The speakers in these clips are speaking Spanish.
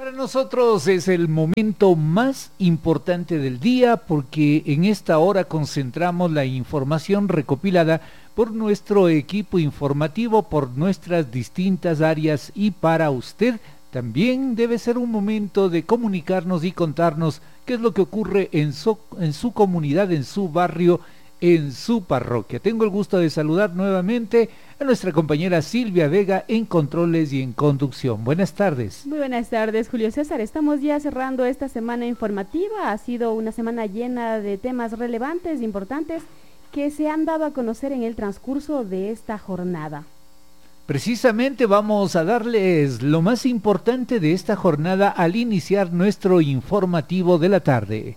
Para nosotros es el momento más importante del día porque en esta hora concentramos la información recopilada por nuestro equipo informativo, por nuestras distintas áreas y para usted también debe ser un momento de comunicarnos y contarnos qué es lo que ocurre en su comunidad, en su barrio, en su parroquia. Tengo el gusto de saludar nuevamente a nuestra compañera Silvia Vega en controles y en conducción. Buenas tardes. Muy buenas tardes, Julio César. Estamos ya cerrando esta semana informativa. Ha sido una semana llena de temas relevantes, importantes, que se han dado a conocer en el transcurso de esta jornada. Precisamente vamos a darles lo más importante de esta jornada al iniciar nuestro informativo de la tarde.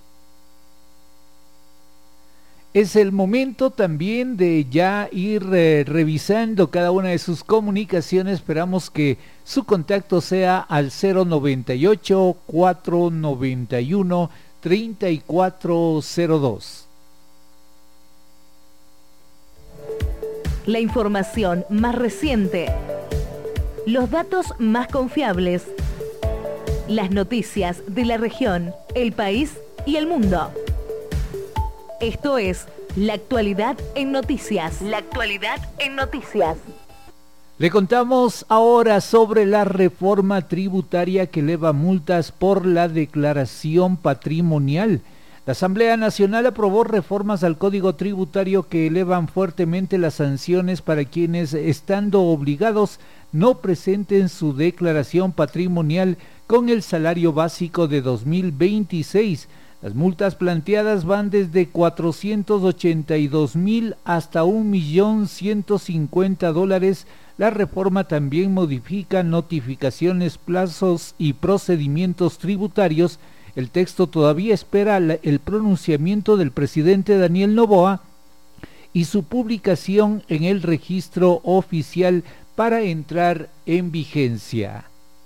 Es el momento también de ya ir revisando cada una de sus comunicaciones. Esperamos que su contacto sea al 098-491-3402. La información más reciente, los datos más confiables, las noticias de la región, el país y el mundo. Esto es La Actualidad en Noticias. La Actualidad en Noticias. Le contamos ahora sobre la reforma tributaria que eleva multas por la declaración patrimonial. La Asamblea Nacional aprobó reformas al Código Tributario que elevan fuertemente las sanciones para quienes, estando obligados, no presenten su declaración patrimonial con el salario básico de 2026. Las multas planteadas van desde 482,000 hasta $1,150,000. La reforma también modifica notificaciones, plazos y procedimientos tributarios. El texto todavía espera el pronunciamiento del presidente Daniel Noboa y su publicación en el registro oficial para entrar en vigencia.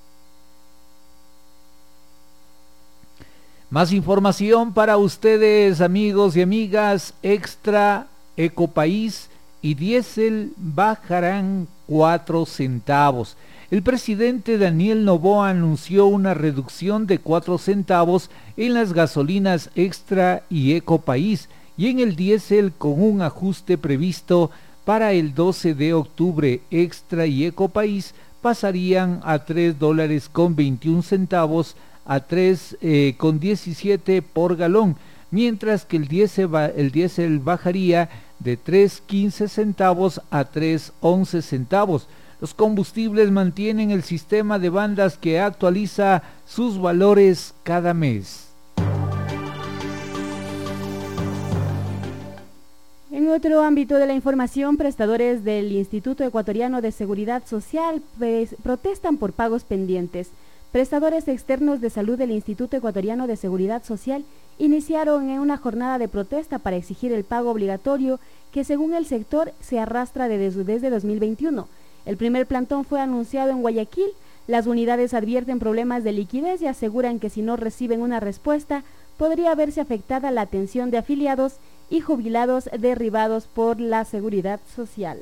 Más información para ustedes, amigos y amigas. Extra, Ecopaís y diésel bajarán 4 centavos. El presidente Daniel Noboa anunció una reducción de 4 centavos en las gasolinas Extra y Ecopaís y en el diésel con un ajuste previsto para el 12 de octubre. Extra y Ecopaís pasarían a $3.21 a 3,17 por galón, mientras que el diésel bajaría de 3,15 centavos a 3,11 centavos. Los combustibles mantienen el sistema de bandas que actualiza sus valores cada mes. En otro ámbito de la información, prestadores del Instituto Ecuatoriano de Seguridad Social protestan por pagos pendientes. Prestadores externos de salud del Instituto Ecuatoriano de Seguridad Social iniciaron en una jornada de protesta para exigir el pago obligatorio que según el sector se arrastra desde 2021. El primer plantón fue anunciado en Guayaquil. Las unidades advierten problemas de liquidez y aseguran que si no reciben una respuesta, podría verse afectada la atención de afiliados y jubilados derribados por la seguridad social.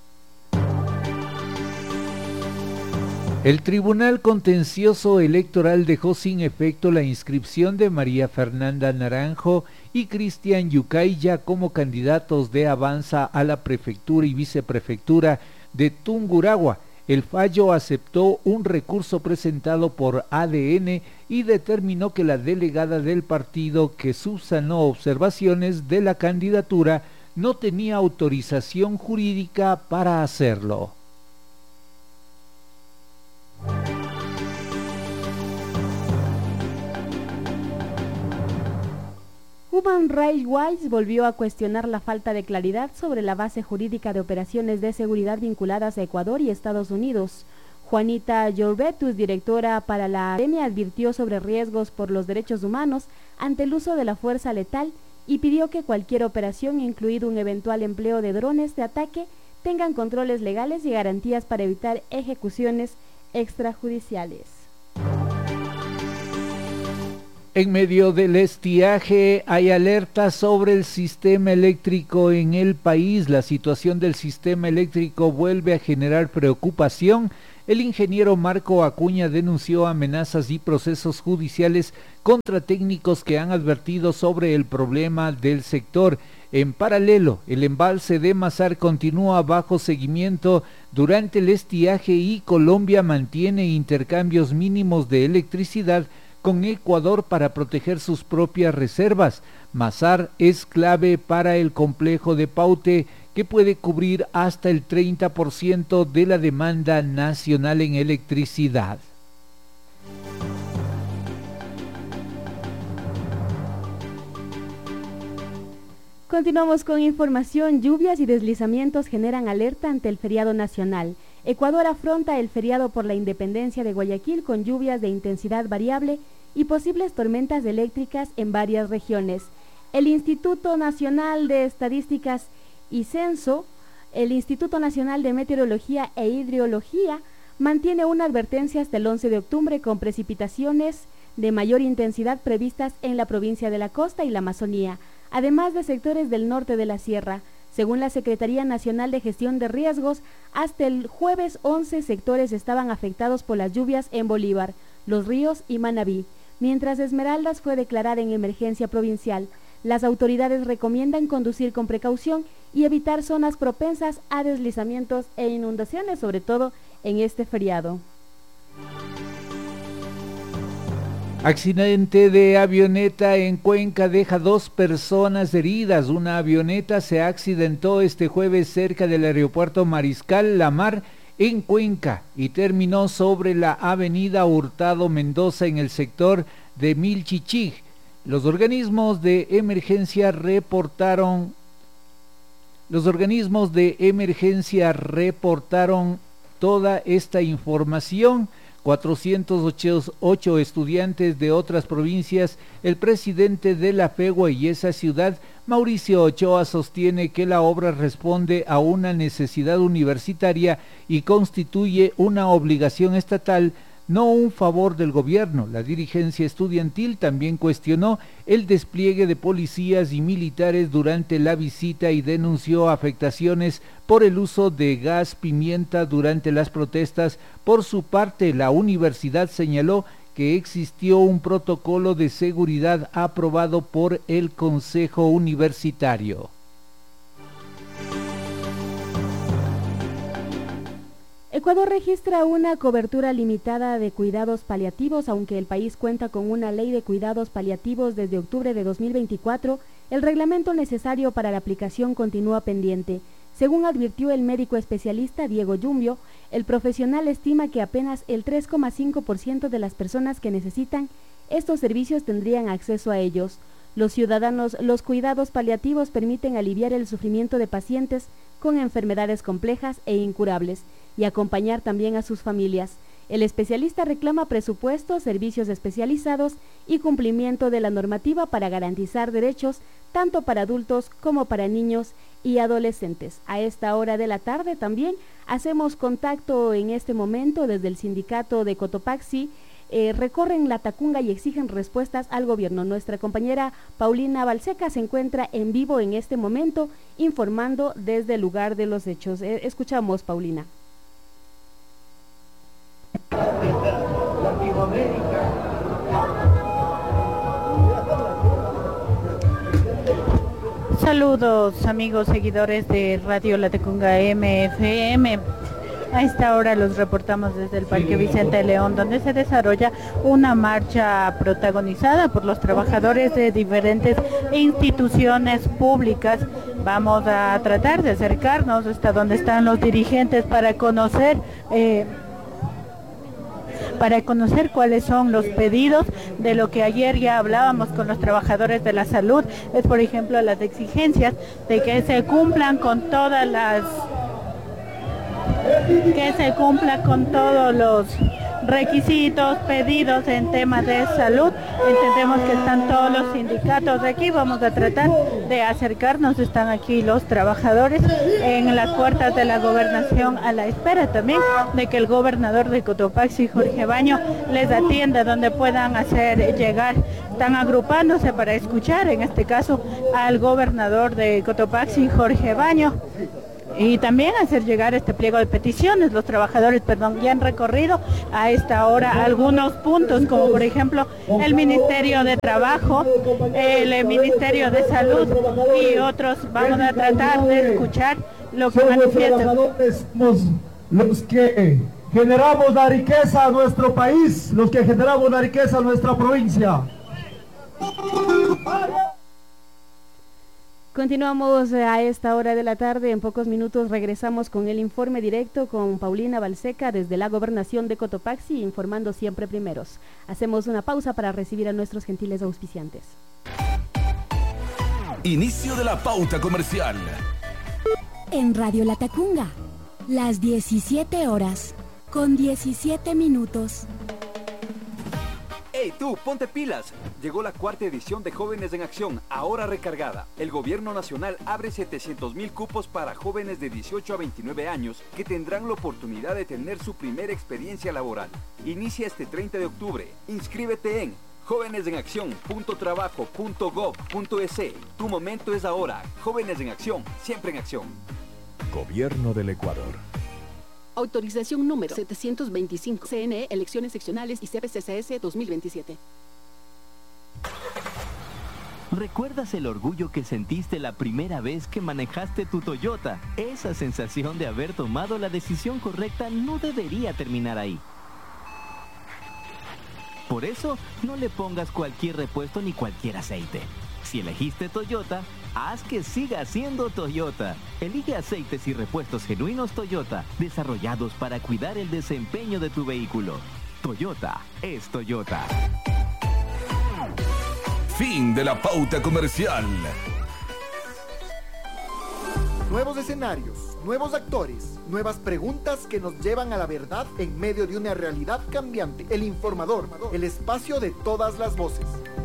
El Tribunal Contencioso Electoral dejó sin efecto la inscripción de María Fernanda Naranjo y Cristian Yucaya como candidatos de Avanza a la prefectura y viceprefectura de Tungurahua. El fallo aceptó un recurso presentado por ADN y determinó que la delegada del partido que subsanó observaciones de la candidatura no tenía autorización jurídica para hacerlo. Human Rights Watch volvió a cuestionar la falta de claridad sobre la base jurídica de operaciones de seguridad vinculadas a Ecuador y Estados Unidos. Juanita Yorbetus, directora para la academia, advirtió sobre riesgos por los derechos humanos ante el uso de la fuerza letal y pidió que cualquier operación, incluido un eventual empleo de drones de ataque, tengan controles legales y garantías para evitar ejecuciones extrajudiciales. En medio del estiaje hay alerta sobre el sistema eléctrico en el país. La situación del sistema eléctrico vuelve a generar preocupación el ingeniero Marco Acuña denunció amenazas y procesos judiciales contra técnicos que han advertido sobre el problema del sector. En paralelo, el embalse de Mazar continúa bajo seguimiento durante el estiaje y Colombia mantiene intercambios mínimos de electricidad con Ecuador para proteger sus propias reservas. Mazar es clave para el complejo de Paute, que puede cubrir hasta el 30% de la demanda nacional en electricidad. Continuamos con información. Lluvias y deslizamientos generan alerta ante el feriado nacional. Ecuador afronta el feriado por la independencia de Guayaquil con lluvias de intensidad variable y posibles tormentas eléctricas en varias regiones. El Instituto Nacional de Estadísticas y Censo, el Instituto Nacional de Meteorología e Hidrología, mantiene una advertencia hasta el 11 de octubre con precipitaciones de mayor intensidad previstas en la provincia de la Costa y la Amazonía, además de sectores del norte de la Sierra. Según la Secretaría Nacional de Gestión de Riesgos, hasta el jueves 11 sectores estaban afectados por las lluvias en Bolívar, Los Ríos y Manabí, mientras Esmeraldas fue declarada en emergencia provincial. Las autoridades recomiendan conducir con precaución y evitar zonas propensas a deslizamientos e inundaciones, sobre todo en este feriado. Accidente de avioneta en Cuenca deja 2 personas heridas. Una avioneta se accidentó este jueves cerca del aeropuerto Mariscal La Mar en Cuenca y terminó sobre la avenida Hurtado Mendoza en el sector de Milchichig. Los organismos de emergencia reportaron toda esta información. 408 estudiantes de otras provincias. El presidente de la FEGUA y esa ciudad, Mauricio Ochoa, sostiene que la obra responde a una necesidad universitaria y constituye una obligación estatal, no un favor del gobierno. La dirigencia estudiantil también cuestionó el despliegue de policías y militares durante la visita y denunció afectaciones por el uso de gas pimienta durante las protestas. Por su parte, la universidad señaló que existió un protocolo de seguridad aprobado por el Consejo Universitario. Ecuador registra una cobertura limitada de cuidados paliativos. Aunque el país cuenta con una ley de cuidados paliativos desde octubre de 2024, el reglamento necesario para la aplicación continúa pendiente. Según advirtió el médico especialista Diego Yumbio, el profesional estima que apenas el 3,5% de las personas que necesitan estos servicios tendrían acceso a ellos. Los cuidados paliativos permiten aliviar el sufrimiento de pacientes con enfermedades complejas e incurables y acompañar también a sus familias. El especialista reclama presupuestos, servicios especializados y cumplimiento de la normativa para garantizar derechos tanto para adultos como para niños y adolescentes. A esta hora de la tarde también hacemos contacto en este momento desde el sindicato de Cotopaxi. Recorren la Tacunga y exigen respuestas al gobierno. Nuestra compañera Paulina Balseca se encuentra en vivo en este momento informando desde el lugar de los hechos. Escuchamos, Paulina. Saludos amigos seguidores de Radio La Tacunga MFM. A esta hora los reportamos desde el Parque Vicente León, donde se desarrolla una marcha protagonizada por los trabajadores de diferentes instituciones públicas. Vamos a tratar de acercarnos hasta donde están los dirigentes para conocer cuáles son los pedidos. De lo que ayer ya hablábamos con los trabajadores de la salud, es por ejemplo las exigencias de que se cumplan con todos los requisitos pedidos en temas de salud. Entendemos que están todos los sindicatos de aquí. Vamos a tratar de acercarnos. Están aquí los trabajadores en las puertas de la gobernación, a la espera también de que el gobernador de Cotopaxi, Jorge Baño, les atienda donde puedan hacer llegar. Están agrupándose para escuchar, en este caso, al gobernador de Cotopaxi, Jorge Baño. y también hacer llegar este pliego de peticiones. Los trabajadores, ya han recorrido a esta hora algunos puntos, como por ejemplo el Ministerio de Trabajo, el Ministerio de Salud y otros. Vamos a tratar de escuchar lo que manifiestan. Los que generamos la riqueza a nuestro país, los que generamos la riqueza a nuestra provincia. Continuamos a esta hora de la tarde. En pocos minutos regresamos con el informe directo con Paulina Balseca desde la Gobernación de Cotopaxi, informando siempre primeros. Hacemos una pausa para recibir a nuestros gentiles auspiciantes. Inicio de la pauta comercial. En Radio La Tacunga, las 17 horas, con 17 minutos. ¡Hey tú, ponte pilas! Llegó la cuarta edición de Jóvenes en Acción, ahora recargada. El gobierno nacional abre 700,000 cupos para jóvenes de 18 a 29 años que tendrán la oportunidad de tener su primera experiencia laboral. Inicia este 30 de octubre. Inscríbete en jovenesenaccion.trabajo.gov.es. Tu momento es ahora. Jóvenes en Acción, siempre en acción. Gobierno del Ecuador. Autorización número 725. CNE, Elecciones Seccionales y CPCCS 2027. ¿Recuerdas el orgullo que sentiste la primera vez que manejaste tu Toyota? Esa sensación de haber tomado la decisión correcta no debería terminar ahí. Por eso, no le pongas cualquier repuesto ni cualquier aceite. Si elegiste Toyota, haz que siga siendo Toyota. Elige aceites y repuestos genuinos Toyota, desarrollados para cuidar el desempeño de tu vehículo. Toyota es Toyota. Fin de la pauta comercial. Nuevos escenarios, nuevos actores, nuevas preguntas que nos llevan a la verdad en medio de una realidad cambiante. El Informador, el espacio de todas las voces.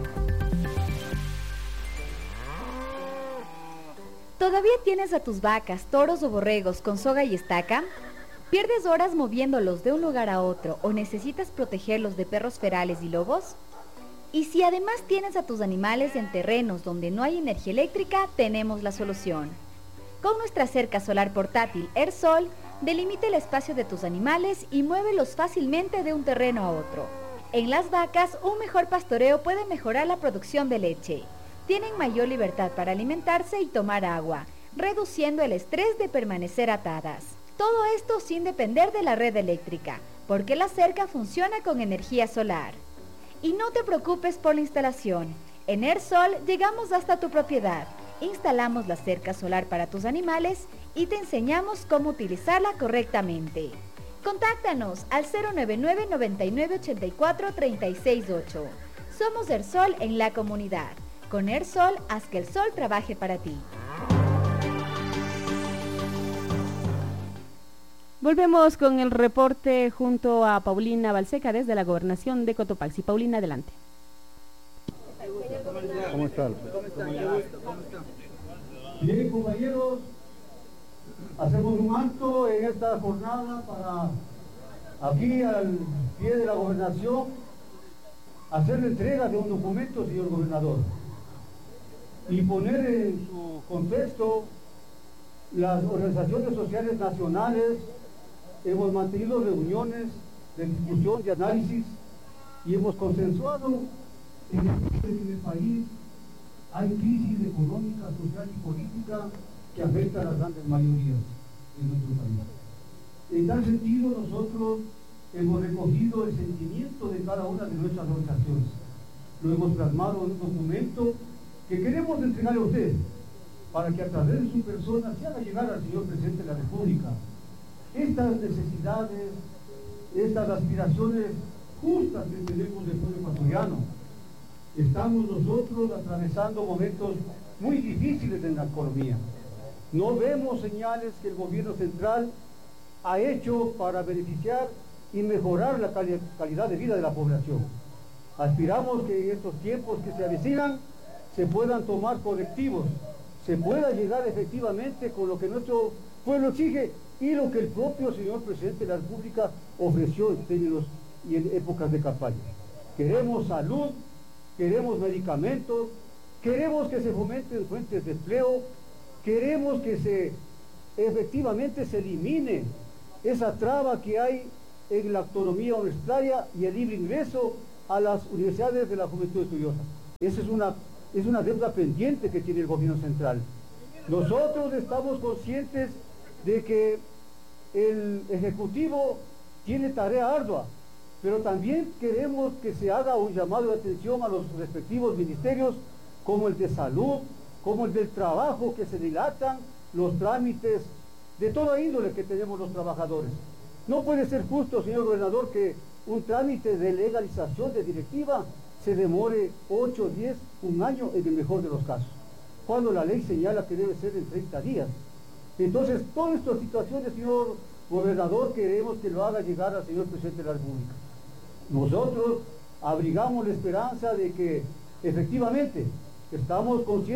¿Todavía tienes a tus vacas, toros o borregos con soga y estaca? ¿Pierdes horas moviéndolos de un lugar a otro o necesitas protegerlos de perros ferales y lobos? Y si además tienes a tus animales en terrenos donde no hay energía eléctrica, tenemos la solución. Con nuestra cerca solar portátil AirSol, delimita el espacio de tus animales y muévelos fácilmente de un terreno a otro. En las vacas, un mejor pastoreo puede mejorar la producción de leche. Tienen mayor libertad para alimentarse y tomar agua, reduciendo el estrés de permanecer atadas. Todo esto sin depender de la red eléctrica, porque la cerca funciona con energía solar. Y no te preocupes por la instalación. En AirSol llegamos hasta tu propiedad, instalamos la cerca solar para tus animales y te enseñamos cómo utilizarla correctamente. Contáctanos al 099 99 84 368. Somos AirSol en la comunidad. Con AirSol, haz que el sol trabaje para ti. Volvemos con el reporte junto a Paulina Balseca desde la Gobernación de Cotopaxi. Paulina, adelante. ¿Cómo están? Bien, compañeros, hacemos un acto en esta jornada para aquí al pie de la gobernación hacer la entrega de un documento, señor gobernador, y poner en su contexto las organizaciones sociales nacionales. Hemos mantenido reuniones de discusión, de análisis, y hemos consensuado en el país hay crisis económica, social y política que afecta a las grandes mayorías de nuestro país. En tal sentido, nosotros hemos recogido el sentimiento de cada una de nuestras organizaciones. Lo hemos plasmado en un documento que queremos entregarle a usted, para que a través de su persona se haga llegar al señor presidente de la República estas necesidades, estas aspiraciones justas que tenemos del pueblo ecuatoriano. Estamos nosotros atravesando momentos muy difíciles en la economía. No vemos señales que el gobierno central ha hecho para beneficiar y mejorar la calidad de vida de la población. Aspiramos que en estos tiempos que se avecinan se puedan tomar colectivos, se pueda llegar efectivamente con lo que nuestro pueblo exige y lo que el propio señor presidente de la República ofreció en términos y en épocas de campaña. Queremos salud, queremos medicamentos, queremos que se fomenten fuentes de empleo, queremos que se efectivamente se elimine esa traba que hay en la autonomía universitaria y el libre ingreso a las universidades de la juventud estudiosa. Esa es una deuda pendiente que tiene el gobierno central. Nosotros estamos conscientes de que el Ejecutivo tiene tarea ardua, pero también queremos que se haga un llamado de atención a los respectivos ministerios, como el de Salud, como el del Trabajo, que se dilatan los trámites de toda índole que tenemos los trabajadores. No puede ser justo, señor gobernador, que un trámite de legalización de directiva se demore 8, 10, un año en el mejor de los casos, cuando la ley señala que debe ser en 30 días. Entonces, todas estas situaciones, señor gobernador, queremos que lo haga llegar al señor presidente de la República. Nosotros abrigamos la esperanza de que efectivamente estamos conscientes